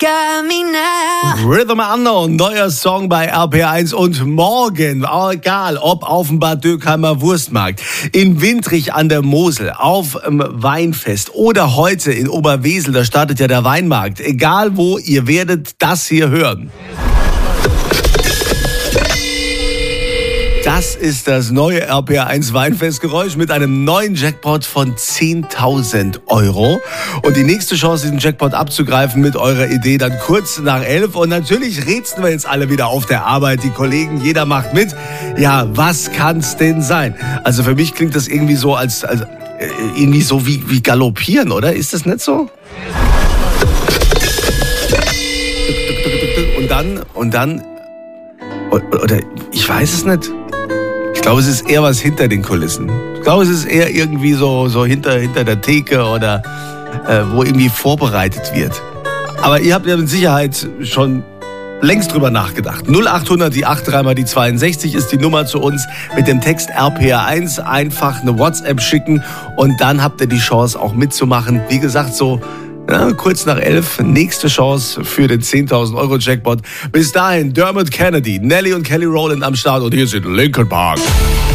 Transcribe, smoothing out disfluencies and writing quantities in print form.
got me now. Rhythm Unknown, neuer Song bei RPR1 und morgen, egal ob auf dem Bad Dürkheimer Wurstmarkt, in Windrich an der Mosel, auf dem Weinfest oder heute in Oberwesel, da startet ja der Weinmarkt. Egal wo, ihr werdet das hier hören. Das ist das neue RPR1 Weinfestgeräusch mit einem neuen Jackpot von 10.000 €. Und die nächste Chance, diesen Jackpot abzugreifen mit eurer Idee, dann kurz nach 11. Und natürlich rätseln wir jetzt alle wieder auf der Arbeit, die Kollegen, jeder macht mit. Ja, was kann's denn sein? Also für mich klingt das irgendwie so irgendwie so wie galoppieren, oder? Ist das nicht so? Und dann, oder ich weiß es nicht. Ich glaube, es ist eher was hinter den Kulissen. Ich glaube, es ist eher irgendwie so hinter der Theke oder wo irgendwie vorbereitet wird. Aber ihr habt ja mit Sicherheit schon längst drüber nachgedacht. 0800, die 83 mal die 62 ist die Nummer zu uns. Mit dem Text RPR1 einfach eine WhatsApp schicken und dann habt ihr die Chance auch mitzumachen. Wie gesagt, kurz nach 11, nächste Chance für den 10.000 € Jackpot. Bis dahin, Dermot Kennedy, Nelly und Kelly Rowland am Start und hier sind Linkin Park.